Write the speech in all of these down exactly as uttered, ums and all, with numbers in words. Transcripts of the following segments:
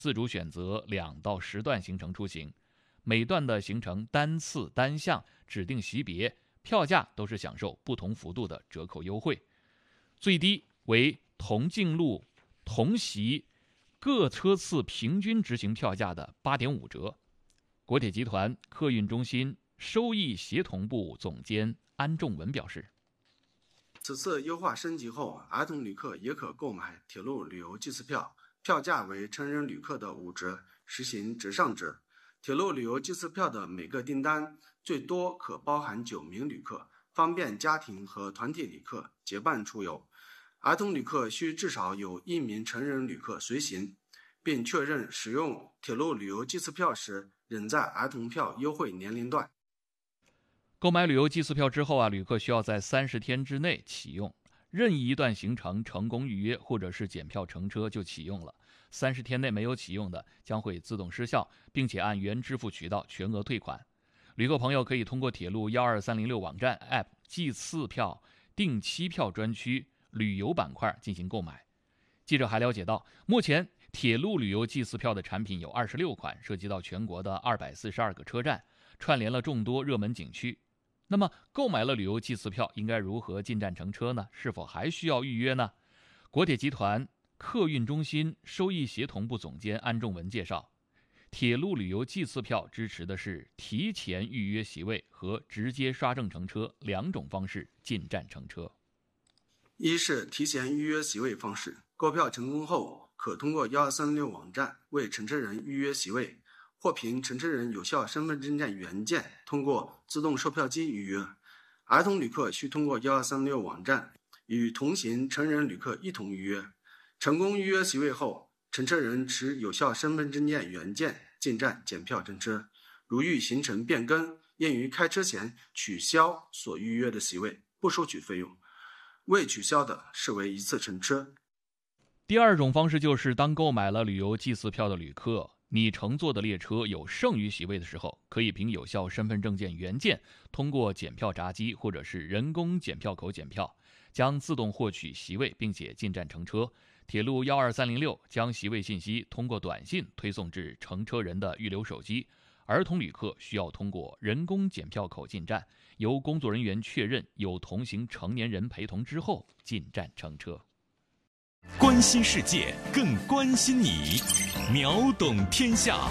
自主选择两到十段行程出行，每段的行程单次单项指定席别，票价都是享受不同幅度的折扣优惠，最低为同径路同席各车次平均执行票价的 八点五折。国铁集团客运中心收益协同部总监安仲文表示， 此次优化升级后，儿童旅客也可购买铁路旅游祭次票，票价为成人旅客的五折，实行折上折。铁路旅游祭次票的每个订单最多可包含九名旅客，方便家庭和团体旅客结伴出游。儿童旅客需至少有一名成人旅客随行，并确认使用铁路旅游祭次票时仍在儿童票优惠年龄段。 购买旅游祭次票之后啊，旅客需要在三十天之内启用，任意一段行程成功预约或者是检票乘车就启用了。三十天内没有启用的将会自动失效，并且按原支付渠道全额退款。旅客朋友可以通过铁路一二三零六网站 App 祭次票定期票专区旅游板块进行购买。记者还了解到，目前铁路旅游祭次票的产品有二十六款，涉及到全国的二百四十二个车站，串联了众多热门景区。那么购买了旅游祭次票应该如何进站乘车呢？是否还需要预约呢？国铁集团客运中心收益协同部总监安仲文介绍，铁路旅游祭次票支持的是提前预约席位和直接刷证乘车两种方式进站乘车。 一是提前预约席位方式，购票成功后可通过一二三六网站为乘车人预约席位，或凭乘车人有效身份证件原件通过自动售票机预约。儿童旅客需通过一二三六网站与同行成人旅客一同预约。成功预约席位后，乘车人持有效身份证件原件进站检票乘车。如遇行程变更，应于开车前取消所预约的席位，不收取费用。未取消的视为一次乘车。 第二种方式就是当购买了旅游祭次票的旅客，你乘坐的列车有剩余席位的时候，可以凭有效身份证件原件通过检票闸机或者是人工检票口检票，将自动获取席位并且进站乘车。铁路一二三零六将席位信息通过短信推送至乘车人的预留手机。儿童旅客需要通过人工检票口进站，由工作人员确认有同行成年人陪同之后进站乘车。 关心世界，更关心你，秒懂天下。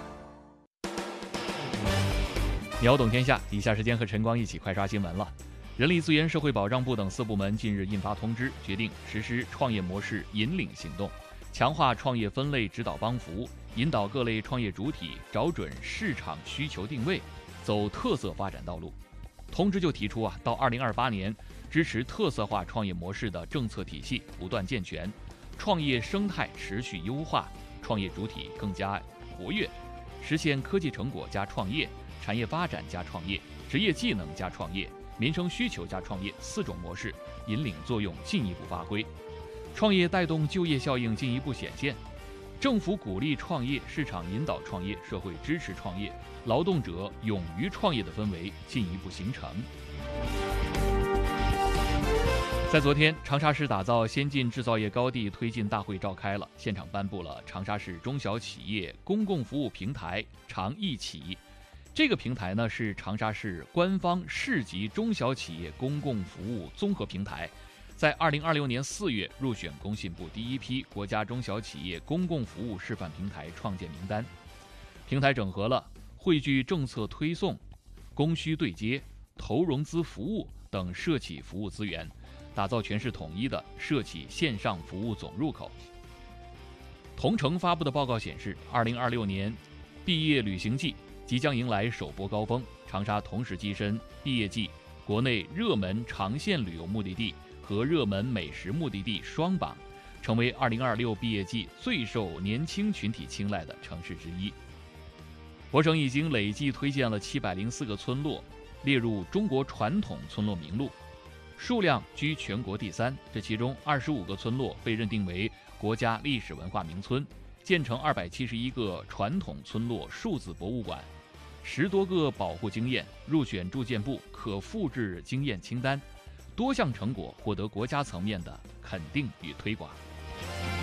秒懂天下，以下时间和晨光一起快刷新闻了。人力资源社会保障部等四部门近日印发通知，决定实施创业模式引领行动，强化创业分类指导帮扶，引导各类创业主体找准市场需求定位，走特色发展道路。通知就提出啊，到二零二八年，支持特色化创业模式的政策体系不断健全，创业生态持续优化，创业主体更加活跃，实现科技成果加创业、产业发展加创业、职业技能加创业、民生需求加创业四种模式引领作用进一步发挥，创业带动就业效应进一步显现。政府鼓励创业，市场引导创业，社会支持创业，劳动者勇于创业的氛围进一步形成。在昨天，长沙市打造先进制造业高地推进大会召开了，现场颁布了长沙市中小企业公共服务平台长易企。这个平台呢是长沙市官方市级中小企业公共服务综合平台，在二零二六年四月入选工信部第一批国家中小企业公共服务示范平台创建名单。平台整合了汇聚政策推送、供需对接、投融资服务等社企服务资源，打造全市统一的社企线上服务总入口。同城发布的报告显示，二零二六年毕业旅行季即将迎来首波高峰，长沙同时跻身毕业季国内热门长线旅游目的地和热门美食目的地双榜，成为二零二六毕业季最受年轻群体青睐的城市之一。我省已经累计推荐了七百零四个村落，列入中国传统村落名录，数量居全国第三。这其中二十五个村落被认定为国家历史文化名村，建成二百七十一个传统村落数字博物馆，十多个保护经验入选住建部可复制经验清单，多项成果获得国家层面的肯定与推广。